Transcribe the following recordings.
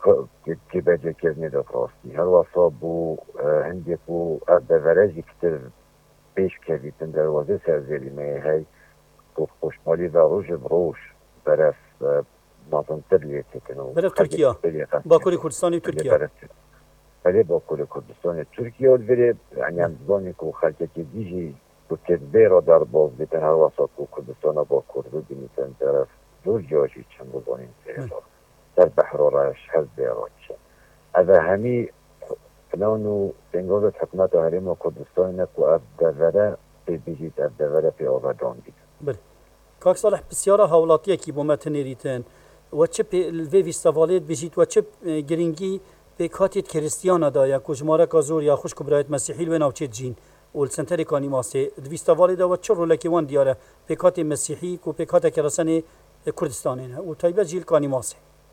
که بجه کرنی دا راستی هر واسا بو هندی بو ارده کتر پیش کردیتن دروازه سرزیری میه تو خوشمالی و روش بروش برف مازنتر لیتیتن برف ترکیه باکوری کردستانی ترکیه بله باکوری کردستانی ترکیه ولی یعنی همزبانی که خلقه که دیجی تو تدبیر را در باز بیتن هر واسا که کردستان با کردو بینیتن طرف دور جاجی چند بزانین تیرا در بحرارش هز بیراچه از همی فلانو تنگاز حکمت حریم کردستان نکو ابدوره بیجید ابدوره پی آوردان بید بله کاک صالح بسیاره هاولاتیه کی بومت نریتن و چه الوی ویستاوالید بیجید و چه گرینگی به کاتیت کریستیانا دا یا کجماره کازور یا خوش کبرایت مسیحی و نوچه جین والسنتری کانی ماسه ویستاوالید و چه رولکی وان دیاره به کات مسیحی کو به کات کراسن کردستانه و تایبه جیل کانی ماسه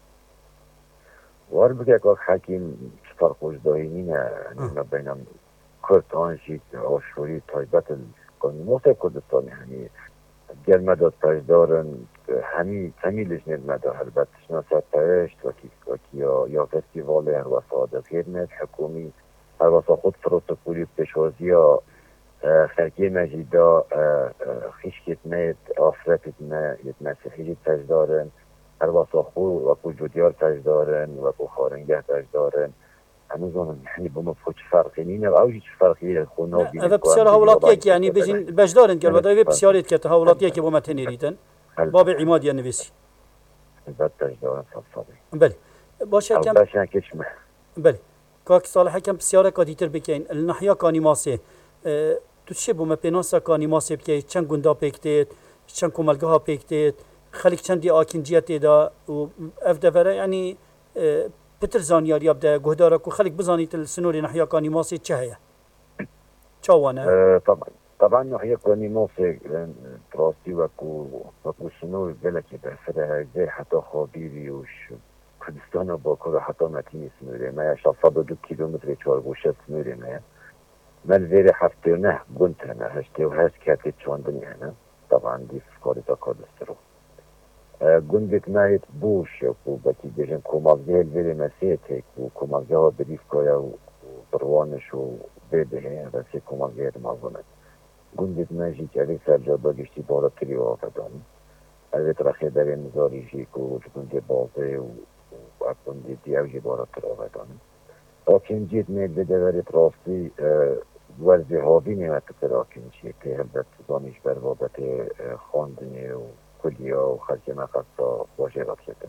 وار بگه که حکیم فرق وجدانی نه بینم کرد آنشید آشوری تایبت کانی ماسه کردستانی همی گرمه داد تجدارن همی تمیلش نرمده البته شناسه پرشت وکی یا فستیوال هر واسه ده خدمت حکومی هر واسه خود پروتوکولی پشوازی یا خرکی مجیدا خیشکت نید آفرتت نید مسیحی تجدارن هر واسه خود وکو جودیار تجدارن وکو خارنگه تجدارن هنوز اون یعنی با ما فوت فرقی نینه و اوجی فرقی خونا بینیم اوه بسیار هاولاتیه که یعنی بجدارن که البته بسیاریت که هاولاتیه که با ما تنیریتن باب عماد یا نویسی البته تجدارن صفابی بله باشه کم باشه کشمه بله کاک صالح کم بسیاره کادیتر بکین النحیا کانی ماسه تو چه بوم پیناسا کانی ماسه بکی چند گندا پیکتید چند کمالگاه ها پیکتید خلیک چندی آکنجیت دا و افدوره یعنی پتر زانیاری ابدا گهدارا کو خلق بزانیت السنوري نحيا كاني ماسي تشهيا تشاوانا طبعا نحيا كاني ماسي تراستي وكو سنور بلكي بفرها زي حتى خابيري وش كردستان باكو حتى متين سنوري ما يشا 102 كيلومتر 4 گوشه سنوري ما من ویری هفته نه گنت نه هشته و هست کتی چاندنی هنه طبعا دی فکاری تا کردسترو گندت مایت بوش و بکی بجن کمازگه الویری مسیح تک و کمازگه ها بریف کایا و بروانش و بده رسی کمازگه مازنه گندت مایجی که علی سرجابا گشتی بارا تری و آفدانی الویت رخی در نزاری جی که گنده بازه و گنده دیوجی بارا تری آفدانی آکن جید مید بده ورید راستی ورزی هاوی نیمت پر آکن چیه که هلبت دانش بر بابت خواندنی و کلیا و خلق مقصا واجرات کرده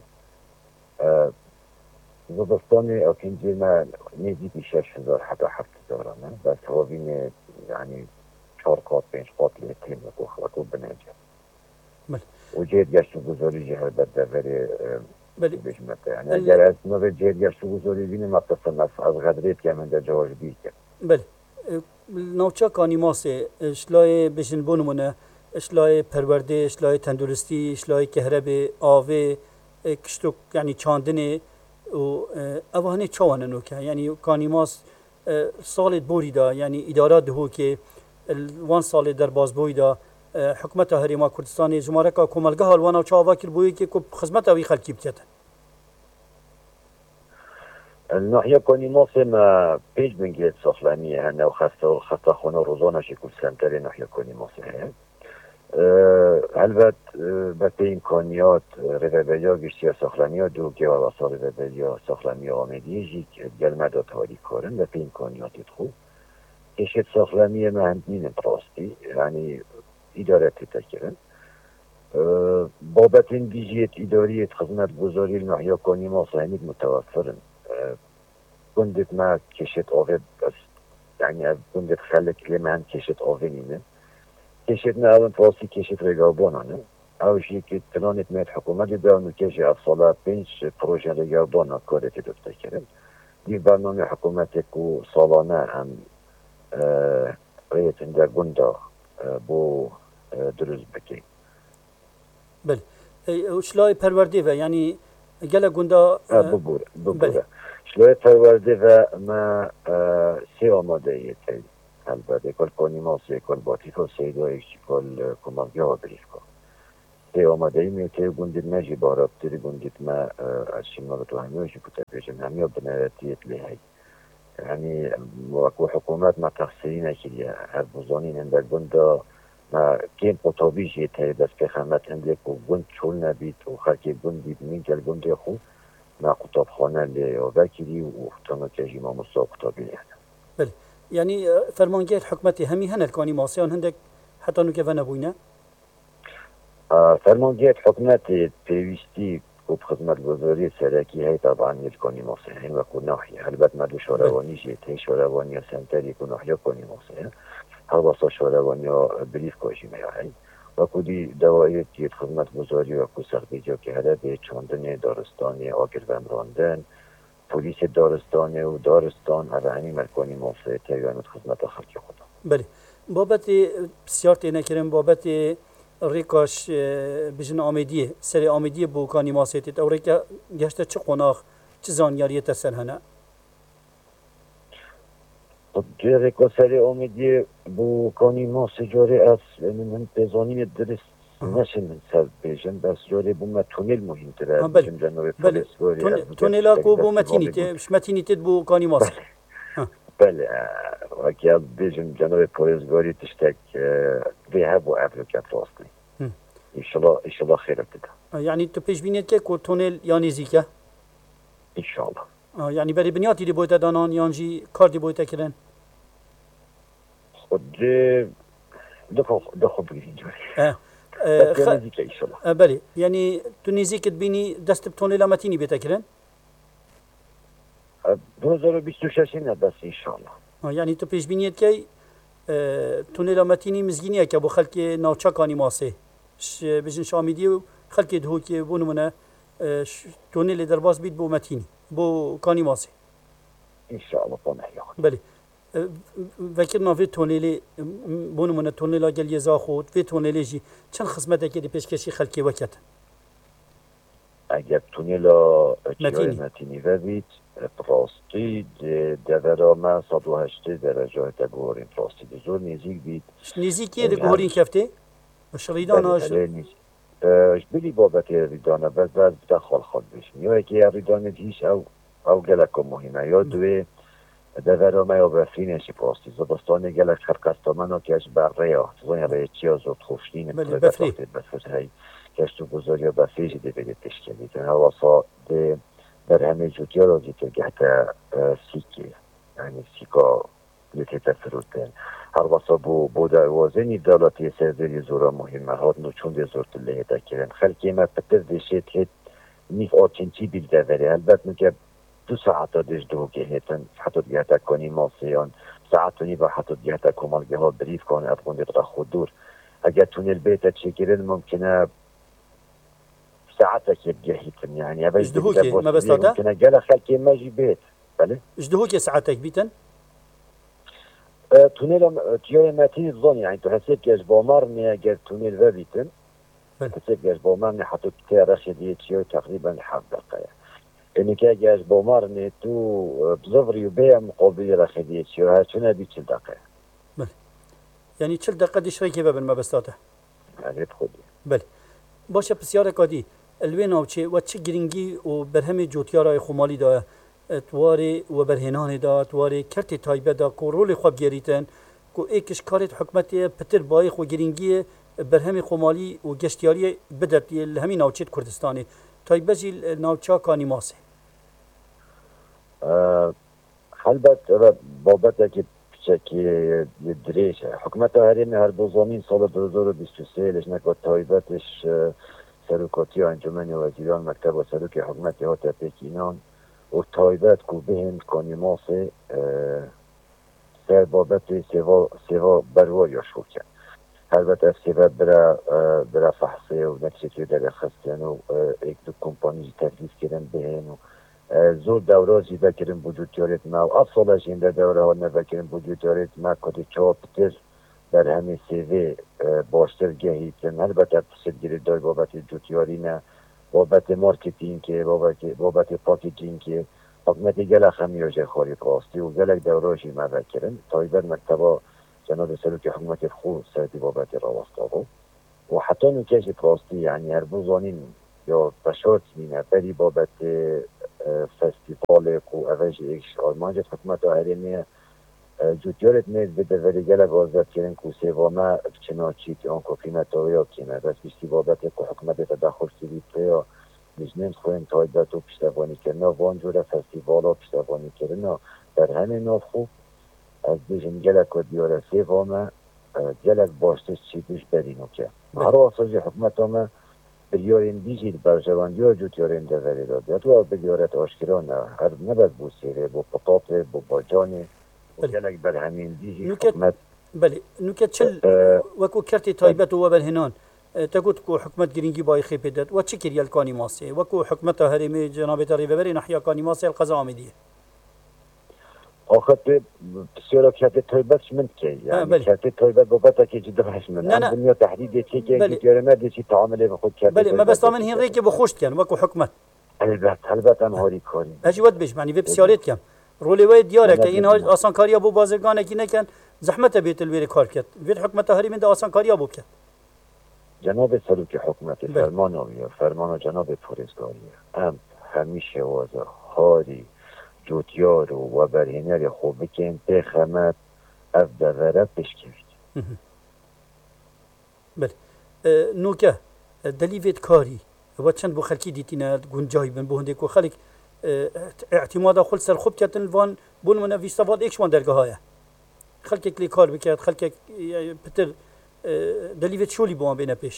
زبستان آکنجی من نزدیکی 6000 حتی 7000 بس هاوین یعنی 4 قاط 5 قاط لیتیم و بنجه و جید گشت گذاری جهر بدوری بجمت یعنی اگر از نوع جید گشت گذاری بینیم مقتصن از غدریت که من در جواج بید کرد بله نوچه کانی ماسه اشلای بجن بونمونه اشلای پرورده اشلای تندرستی اشلای کهرباء آوه کشتو یعنی چاندنه و اوهنه چوانه نوکه یعنی کانی ماس سال بوری دا یعنی ادارات دهو که وان سال در بازبوی دا حکومت هریما کردستان جمهوری که کمالگاه الوانا و چاوا کر بوی که خدمت اوی خلقی بکتن الناحية كوني موسم بيج بنجيت سخلانية هنا وخاصة خونه روزانا شكل سنتري ناحية كوني موسم هنا البته به امکانیات رفبریا گشتی ساخلانیا دو که واسه رفبریا ساخلانیا آمدیجی که گلمه دا تاریک کارن به امکانیاتی خوب کشت ساخلانی مهندین پراستی یعنی اداره تکرن بابت این بیجیت اداریت خدمت گذاری نحیا کنی ما صحنید متوفرن گندت ما کشت آوه بس یعنی از گندت خلق لمن کشت آوه نینه کشت نه اون فاسی کشت رگابانانه اوشی که تلانت میاد حکومت دارن و کشی از ساله 5 پروژه رگابانا کارتی دفته کرد دی برنامه حکومت که سالانه هم ریتن در گنده بو دروز بکی بله اشلای پرورده و یعنی گله گنده ببوره اشلای پرورده و ما سی آماده ایتی البته کل کنی ماسی کل باتی کل سیدایش کل کمالگی ها بریف کن تی آماده ای میوتی گندید مجی بارا بتری گندید ما از شمال تو همیوشی بوده بیشن همیو بنراتیت لیهی یعنی وکو حکومت ما تقصیری نکریه هر بزانین اندر گندا ما کیم قطابی جیته دست که خمت اندک و گند چول نبید و خلکی گندید میگل گندی خو ما قطاب خانه لیه و بکری و تنو کجی ما مصاب قطابی لیه بله يعني فرمانجيت حكمتي همي هنا الكوني ماسيون هندك حتى انه كيف نبوينا فرمانجيت حكمتي بيويستي و خدمت گذاری سرکی های طبعا یلکانی ماسه و کو ناحیه البته مدو شوروانی جیت شوروانی سنتری کو ناحیه کنی ماسه هر واسه شوروانی بریف کوشی میای و کودی دوایت یت خدمت گذاری و کو سختی جو که هر به چاندن دارستانی آگر راندن پلیس دارستان و دارستان هر همین ملکانی ماسه تیوان خدمت خلق خدا بله بابت بسیار نکرم بابت ریکاش بجن آمیدیه سری آمیدیه بو کانی ماسیتید او ریکا گشته چه قناخ چه زانیاریه تسر هنه جه ریکا سری آمیدیه بو کانی ماسی جاری از من بزانیم درست نشه من سر بیشن بس جاری بو ما تونل مهم تره بله بله تونلا کو بو متینیتید بو کانی ماسی بله وکی بیشن جنوب پولیسگاری تشتک به بو افریقا راستی انشالله خیرت ده يعني تو پیش بینید که کو تونل یا نزیکه انشالله يعني برای بنیاتی دی بویتا دانان یانجی کار دی بویتا کرن خود دخو بگیرین جوری بس نزیکه انشالله بله يعني تو نزیکت بینی دست بتونل متینی بیتا کرن 2026 نه بس انشالله يعني تو پیش بینید که تونل متینی مزگینیه که بو خلک ناوچاکانی ماسه بجن شامیدی و خلکی دهو که بو نمونه تونل درباز بید بو متینی بو کانی ماسه انشاءالله طمع ياخد بله فكرنا في تونيلي بو نمونه تونيلا گل يزا خود في تونيلي جي چند خدمت که دی پیشکشی خلکی وکت اگر تونیلا متینی و بید راستی دورا ما 108 درجه تگورین راستی زور نزیک بید نزیکیه دی گورین کفته شریدان هاش بلی بابت ریدانه بس دخل خود بشم یا اگه ریدانه دیش او گلک مهمه یا دوی دورا ما یا بفرینشی پاستی زبستان گلک خرقستامن که اش بره ها زوین رای چی ها زود خوشتین بفری های کشتو گذاری ها بفری جده بگه تشکلی تون هوا سا ده در همه جوتی ها رازی که گهت سیکی یعنی سیکا لیتی تفروتن هر واسه بو وازنی دولتی سردری زورا مهمه هات نوچون دی زورت لیه دکرن خلکی ما پتر دیشت هیت نیف آچنچی بیل دوری البته نکه 2 ساعت دیش دو که هیتن حتی دیگه کنی ماسیان ساعتونی با حتی دیگه کمالگه ها بریف کنه افغان دیگه خود دور اگر تونل بیت چکرن ممکنه ساعته که بگهیتن يعني اجدهو که ما بستاده؟ ممکنه گل خلکی ماجی بیت بله؟ اجدهو که ساعتك بیتن؟ تونل تیای متین زون يعني تو حسيت كاش بومر ني اگر تونل و بیتن حسيت كاش بومر ني حطو تيارش دي تيو تقريبا 7 دقيقه يعني كاش بومر ني تو بزفري وبيع مقابل رخدي تيو هاتنا بي 40 دقيقه بله يعني 40 دقيقه دي شريكه بابن ما بستاده يعني خودي بله باشه بسیار کادی الوی ناوچه و چه گرینگی و برهم جوتیارای خمالی دا تواری و برهنان دا تواری کرتی تایبه دا که رول خواب گریتن که ایکش کارت حکمت پتر بای خو گرینگی برهم خمالی و گشتیاری بدرد همین ناوچه کردستانی تایبه جی ناوچه کانی ماسه البته بابت که که دریش حکومت هرین هر دو زمین سال 2023 لجنه تایبتش سرکاتی انجمن وزیران مکتب و سلوک حکومت ها تپیکینان و تایبت کو بهند کانیماس سر بابت سوا برواری شروع کرد البته سوا برا فحصه و نتیجه در خستن و یک دو کمپانی تدریس کردن بهن و زور دورازی بکرم وجود دارد ما و افصالش این در دوره ها نبکرم وجود دارد ما کدی چاپتر در همه سیوه باشتر گهیتن البته تصدیر دار بابت جوتیاری نه بابت مارکتینگ که بابت پاکیجینگ که حکمت گلک همیاجه خاری پاستی و گلک دوراشی ما بکرم تایبر مکتبا جناب سلوک حکومت خود سردی بابت راوستا بود و حتی نکش پراستی یعنی هر بوزانین یا بشارت مینه بری بابت فستیوال کو اوج ایکش آلمانجا حکومت هریمیه جوتیارت مید بده ولی گله گازت کرن کو سوامه چناچی که آن کو قیمت آیا کنه بس بیشتی بابت که حکومت تدخل سیدیته یا نجنم خوین تایدت و پشتوانی کرنا وان جوره فستیوالا پشتوانی کرنا در همین ناف خوب از دیجن گله که دیاره سوامه گله باشتش چی دوش برینو که هر واسه حکومت همه بلیارین دیجید برجواندی ها جوتیارین دوری داد یا تو بلیارت آشکرانه هر نبد بو سیره بو پطاطه بو باجانه گلک بر همین دیجی حکومت بله نوکت چل وکو کرتی تایبت و برهنان تقول کو حکومت گرینگی بای خیپدت و چی کریال کانی ماسه وکو حکومت هرمی جناب تری ببری نحیا کانی ماسه القضا آمدیه آخه بسیار کرتی تایبتش من کی یعنی کرتی تایبت بابتا که جدا هش من نه دنیا تحدید چی که دیگه ما چی تعامله به خود کرتی بله ما بس من هین ریک بخوشت کن وکو حکومت البته هاری کاری اجواد بش معنی وب سیارت کم رولی وای دیاره که این آسان کاریا بو بازرگانه کی نکن زحمت بیت الویر کار کرد وید حکومت هری من آسان کاریا بو کرد جناب سلوک حکومت فرمان آویه فرمان جناب پورزگاریه ام همیشه وازه هاری جوتیار و برهنر خوبه که انته خمت اف دوره بشکفت بله نوکه دلیویت کاری و چند بو خلکی دیتینا گنجای بن بو هندێک و خەڵک اعتمادا خۆل سەر خوب کردن وان بوون منە ویستەوات ئێکشمان دەرگەهایە خەڵکێک لێ کار بکات خەڵکێک پتر دەلیوێت شۆلی بۆوان بێنە پێش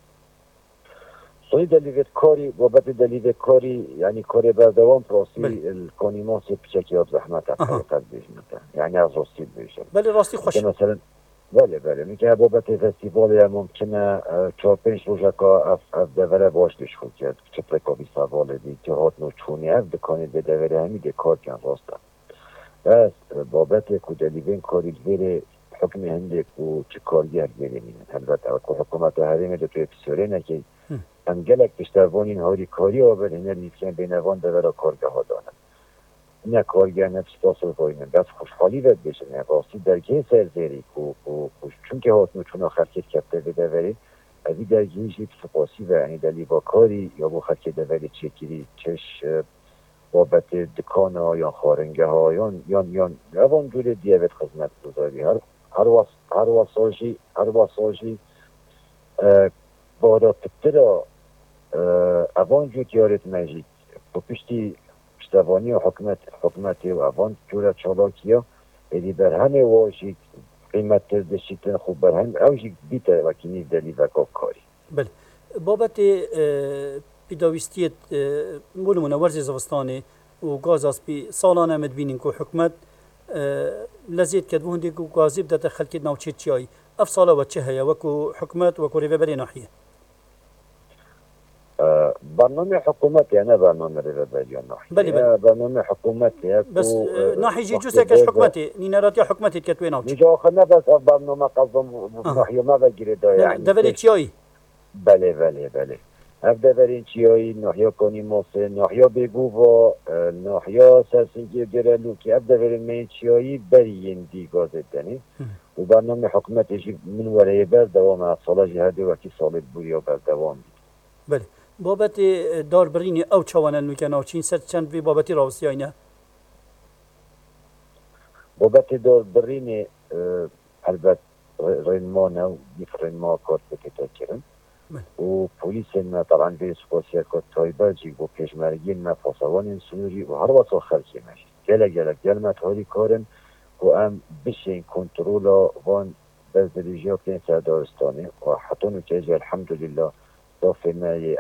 صحیح دلیوێت کاری بابت دلیوێت کاری یعنی کاری بەردەوام پرۆسی الکۆنیمۆسی پچێکی زەحمەتە حقیقت بێژنەتە یعنی از راستی بێژن بەڵێ راستی خۆش مثلا بله میگه بابت فستیوال ممکنه 4-5 روزه که اف دوره باش دش خود کرد چه پرکابی سوال دی که هات نو چونی اف بکنید به دوره همیده کار کن راسته بس بابت کدلیوین کاری دوره حکم هنده که چه کاری هر گیره مینن البته که حکومت هرمی ده توی پسیاره نکه هم گلک پشتروانین هاری کاری آور هنر نیستن بینوان دوره کارگاه ها دانن نه کارگر نه پشتاسل باینه بس خوشحالی بد بشه نه راستی درگه سرزیری چون که هات نوچون آخر که کپته بده وری از این درگه ایشی سپاسی و یعنی دلی با کاری یا با خرکه دوری چکیری چش بابت دکان ها یا خارنگه ها یا روان جور دیوید خدمت گذاری هر واساجی بارا پتر اوان جو تیارت مجید با پشتی پشتوانی و حکمتی و اوان جور چالاکیا ایدی بر همه واجی قیمت تردشیتن خوب بر همه اوجی بیتر وکینی دلی و کاری بله بابت پیداویستیت مولمونه ورزی زوستانه و گاز اسپی سالانه مدبینین که حکمت لزید کد بوندی که گازیب داده خلکی ناوچه چیایی اف ساله و چه هیا وکو حکمت وکو ریوبری ناحیه برنامه حکومت یعنی برنامه ریوبری ناحیه بله برنامه حکومت بس ناحیه جی جوسه کش حکمتی نینرات یا حکمتی کتوی ناوچه نیجا آخر نه بس برنامه قضم ناحیه ما بگیره دا یعنی دوری چیایی بله اف دورین چیایی ناحیه کنی موسه ناحیه بگو و ناحیه سرسنگی گرلو که اف دورین من چیایی برین دیگازه دنی و برنامه حکومت جی من وره بر دوام ساله جهده وکی سالت بوریا بر دوام بید بله بابت داربرین او چوانن میکنه چین سر چند بی بابتی راوستی آینه بابت داربرین البته رنما نو دیف رنما کارت بکتا کرن و پلیس ما طبعا به سپاسیا کات تایبر جی با پیشمرگی ما فاسوان سنوری و هر واسه خلکی ماشي گل ما تاری کارن و ام بشین کنترل وان بز دیجا که سردارستانه و حتی نتیجه الحمدلله صافی ما